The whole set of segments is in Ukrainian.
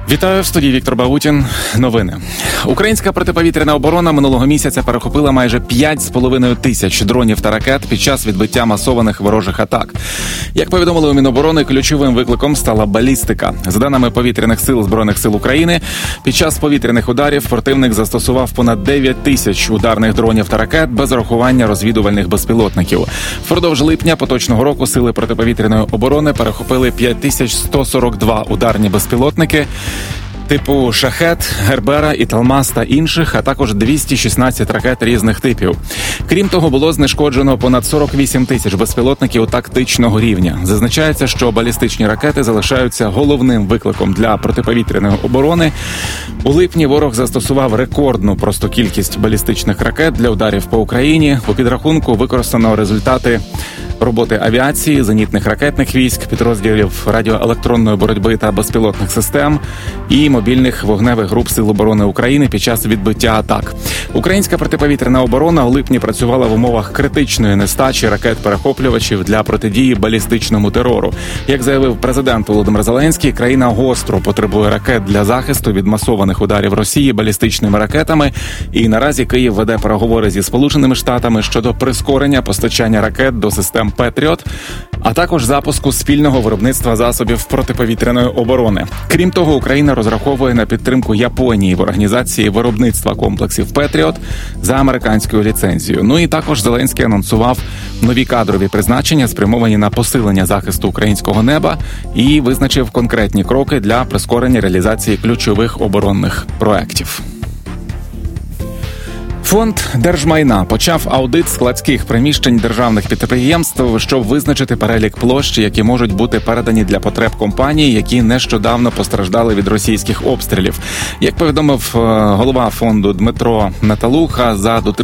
Вітаю, в студії Віктор Баутін. Новини. Українська протиповітряна оборона минулого місяця перехопила майже 5,5 тисяч дронів та ракет під час відбиття масованих ворожих атак. Як повідомили у Міноборони, ключовим викликом стала балістика. За даними повітряних сил Збройних сил України, під час повітряних ударів противник застосував понад 9 тисяч ударних дронів та ракет без урахування розвідувальних безпілотників. Впродовж липня поточного року сили протиповітряної оборони перехопили 5142 ударні безпілотники типу «Шахет», «Гербера», «Італмас» та інших, а також 216 ракет різних типів. Крім того, було знешкоджено понад 48 тисяч безпілотників тактичного рівня. Зазначається, що балістичні ракети залишаються головним викликом для протиповітряної оборони. У липні ворог застосував рекордну просто кількість балістичних ракет для ударів по Україні. У підрахунку використано результати роботи авіації, зенітних ракетних військ, підрозділів радіоелектронної боротьби та безпілотних систем і мобільних вогневих груп Сил оборони України під час відбиття атак. Українська протиповітряна оборона у липні працювала в умовах критичної нестачі ракет-перехоплювачів для протидії балістичному терору. Як заявив президент Володимир Зеленський, країна гостро потребує ракет для захисту від масованих ударів Росії балістичними ракетами, і наразі Київ веде переговори зі Сполученими Штатами щодо прискорення постачання ракет до систем «Петріот», а також запуску спільного виробництва засобів протиповітряної оборони. Крім того, Україна розраховує на підтримку Японії в організації виробництва комплексів «Петріот» за американською ліцензією. Ну і також Зеленський анонсував нові кадрові призначення, спрямовані на посилення захисту українського неба, і визначив конкретні кроки для прискорення реалізації ключових оборонних проєктів. Фонд держмайна почав аудит складських приміщень державних підприємств, щоб визначити перелік площ, які можуть бути передані для потреб компаній, які нещодавно постраждали від російських обстрілів. Як повідомив голова фонду Дмитро Наталуха,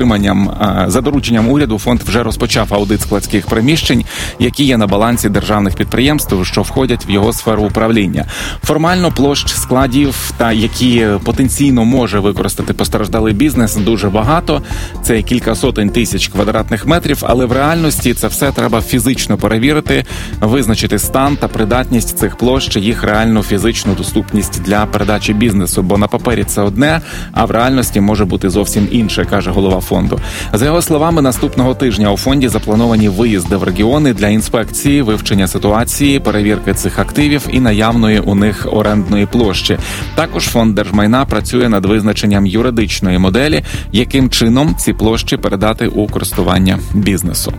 за дорученням уряду фонд вже розпочав аудит складських приміщень, які є на балансі державних підприємств, що входять в його сферу управління. Формально площ складів, та які потенційно може використати постраждалий бізнес, дуже багато. Це кілька сотень тисяч квадратних метрів, але в реальності це все треба фізично перевірити, визначити стан та придатність цих площ, їх реальну фізичну доступність для передачі бізнесу, бо на папері це одне, а в реальності може бути зовсім інше, каже голова фонду. За його словами, наступного тижня у фонді заплановані виїзди в регіони для інспекції, вивчення ситуації, перевірки цих активів і наявної у них орендної площі. Також фонд держмайна працює над визначенням юридичної моделі, яким чином ці площі передати у користування бізнесу.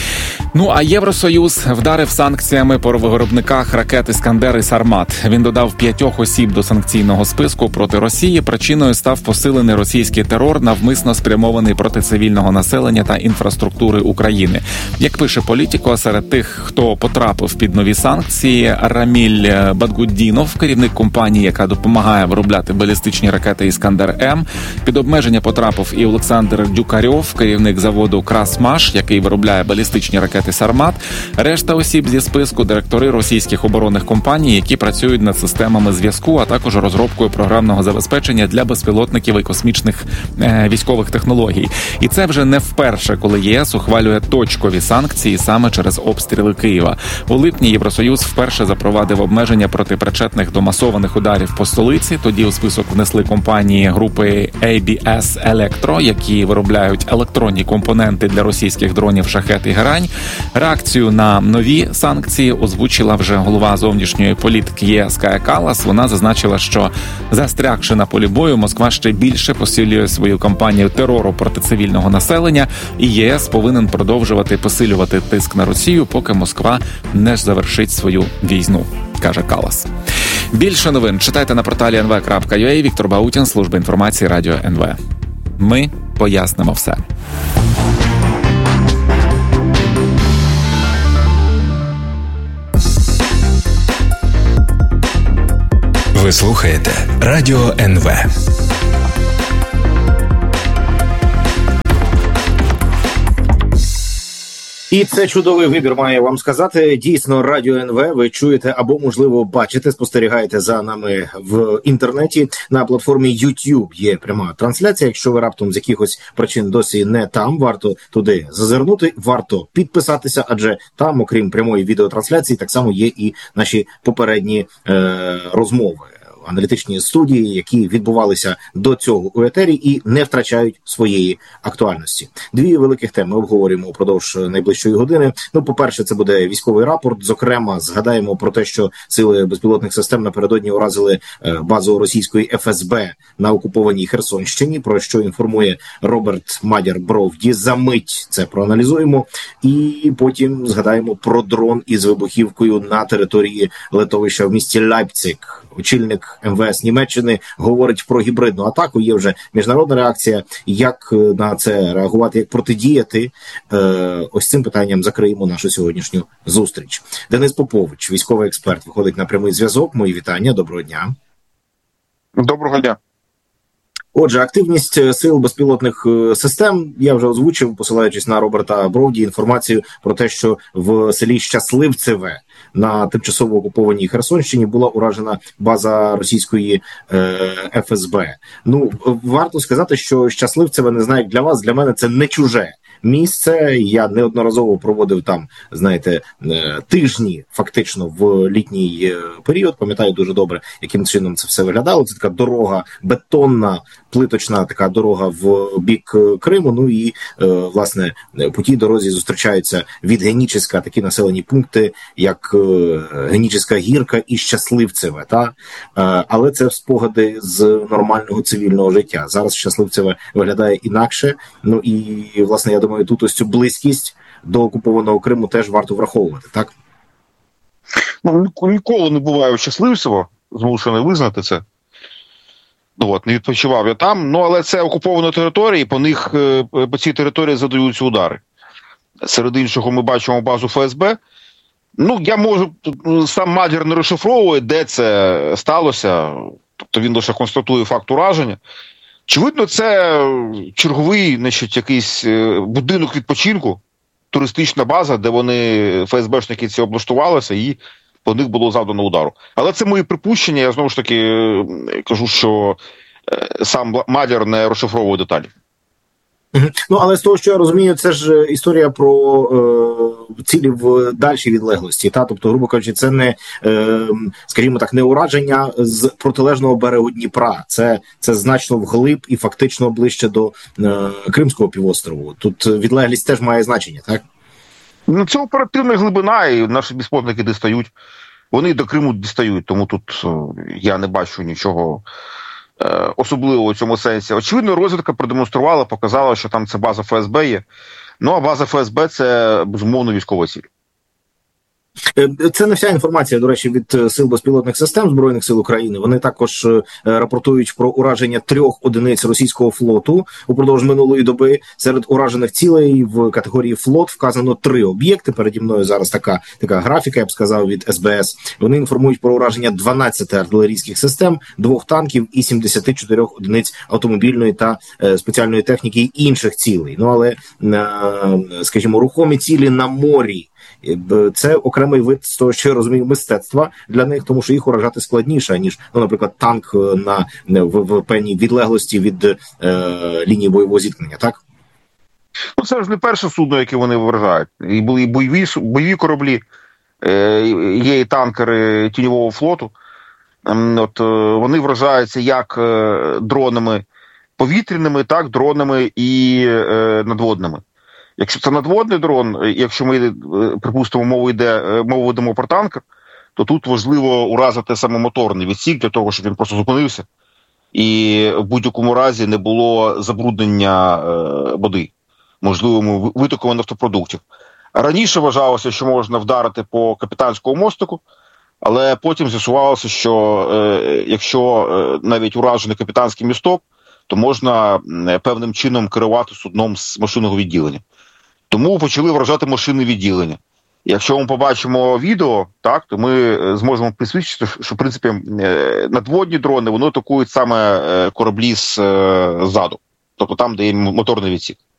Ну а Євросоюз вдарив санкціями по виробниках ракет «Іскандер» і «Сармат». Він додав 5 осіб до санкційного списку проти Росії. Причиною став посилений російський терор, навмисно спрямований проти цивільного населення та інфраструктури України. Як пише Політіко, серед тих, хто потрапив під нові санкції, Раміль Бадгуддінов, керівник компанії, яка допомагає виробляти балістичні ракети «Іскандер-М». Під обмеження потрапив і Олександр Дюкарьов, керівник заводу «Красмаш», який виробляє балістичні ракети «Сармат». Решта осіб зі списку – директори російських оборонних компаній, які працюють над системами зв'язку, а також розробкою програмного забезпечення для безпілотників і космічних військових технологій. І це вже не вперше, коли ЄС ухвалює точкові санкції саме через обстріли Києва. У липні Євросоюз вперше запровадив обмеження проти причетних до масованих ударів по столиці. Тоді у список внесли компанії групи ABS Electro, які виробляють електронні компоненти для російських дронів «Шахет» і «Герань». Реакцію на нові санкції озвучила вже голова зовнішньої політики ЄС Кая Каллас. Вона зазначила, що застрягши на полі бою, Москва ще більше посилює свою кампанію терору проти цивільного населення, і ЄС повинен продовжувати посилювати тиск на Росію, поки Москва не завершить свою війну, каже Каллас. Більше новин читайте на порталі nv.ua. Віктор Баутін, служба інформації Радіо НВ. Ми пояснимо все. Ви слухаєте Радіо НВ. І це чудовий вибір, маю вам сказати. Дійсно, Радіо НВ ви чуєте або, можливо, бачите, спостерігаєте за нами в інтернеті. На платформі YouTube є пряма трансляція. Якщо ви раптом з якихось причин досі не там, варто туди зазирнути, варто підписатися, адже там, окрім прямої відеотрансляції, так само є і наші попередні розмови. аналітичні студії, які відбувалися до цього у етері і не втрачають своєї актуальності. Дві великих теми обговорюємо упродовж найближчої години. Ну, по-перше, це буде військовий рапорт. Зокрема, згадаємо про те, що сили безпілотних систем напередодні уразили базу російської ФСБ на окупованій Херсонщині, про що інформує Роберт Мадяр-Бровді. За мить це проаналізуємо. І потім згадаємо про дрон із вибухівкою на території литовища в місті Лейпциг. Очільник МВС Німеччини говорить про гібридну атаку. Є вже міжнародна реакція. Як на це реагувати, як протидіяти? Ось цим питанням закриємо нашу сьогоднішню зустріч. Денис Попович, військовий експерт, виходить на прямий зв'язок. Мої вітання. Доброго дня. Доброго дня. Отже, активність сил безпілотних систем, я вже озвучив, посилаючись на Роберта Бровді, інформацію про те, що в селі Щасливцеве на тимчасово окупованій Херсонщині була уражена база російської ФСБ. Ну, варто сказати, що Щасливцеве, не знаю, як для вас, для мене це не чуже місце. Я неодноразово проводив там, знаєте, тижні фактично в літній період. Пам'ятаю дуже добре, яким чином це все виглядало. Це така дорога бетонна, плиточна така дорога в бік Криму. Ну і, власне, по тій дорозі зустрічаються від Геніческа такі населені пункти, як Геніческа гірка і Щасливцеве. Та? Але це спогади з нормального цивільного життя. Зараз Щасливцеве виглядає інакше. Ну і, власне, я думаю, тут ось цю близькість до окупованого Криму теж варто враховувати, так? Ну, ніколи не буваю щасливцево, змушений визнати це. Ну, от, не відпочивав я там, ну, але це окупована територія, і по цій території задаються удари. Серед іншого ми бачимо базу ФСБ. Ну, я можу, сам Мадяр не розшифровує, де це сталося, тобто він лише констатує факт ураження. Очевидно, це черговий, значить, якийсь будинок відпочинку, туристична база, де вони, ФСБшники, ці облаштувалися, і по них було завдано удару. Але це мої припущення, я знову ж таки кажу, що сам Мадяр не розшифровує деталі. Ну, але з того, що я розумію, це ж історія про цілі в дальшій відлеглості. Та? Тобто, грубо кажучи, це не, скажімо так, не ураження з протилежного берегу Дніпра. Це значно вглиб і фактично ближче до Кримського півострову. Тут відлеглість теж має значення, так? Ну, це оперативна глибина, і наші безпілотники дістають. Вони до Криму дістають, тому тут я не бачу нічого особливо у цьому сенсі. Очевидно, розвідка продемонструвала, показала, що там це база ФСБ є. Ну, а база ФСБ – це, безумовно, військова ціль. Це не вся інформація, до речі, від сил безпілотних систем Збройних сил України. Вони також рапортують про ураження 3 одиниць російського флоту упродовж минулої доби. Серед уражених цілей в категорії флот вказано 3 об'єкти. Переді мною зараз така графіка, я б сказав, від СБС. Вони інформують про ураження 12 артилерійських систем, 2 танків і 74 одиниць автомобільної та спеціальної техніки і інших цілей. Ну, але, скажімо, рухомі цілі на морі. Це окремий вид, з того, що я розумію, мистецтва для них, тому що їх уражати складніше, ніж, ну, наприклад, танк в певній відлеглості від лінії бойового зіткнення, так? Ну, це ж не перше судно, яке вони вражають. І були бойові кораблі, є і танкери тіньового флоту. От, вони вражаються як дронами повітряними, так, дронами і надводними. Якщо це надводний дрон, якщо ми, припустимо, мову ведемо про танкер, то тут важливо уразити саме моторний відсік для того, щоб він просто зупинився і в будь-якому разі не було забруднення води, можливо, витоком нафтопродуктів. Раніше вважалося, що можна вдарити по капітанському мостику, але потім з'ясувалося, що якщо навіть уражений капітанський місток, то можна певним чином керувати судном з машинного відділення. Тому почали вражати машини відділення. Якщо ми побачимо відео, так, то ми зможемо присвідчити, що, в принципі, надводні дрони, вони атакують саме кораблі ззаду. Тобто там, де є моторний відсік.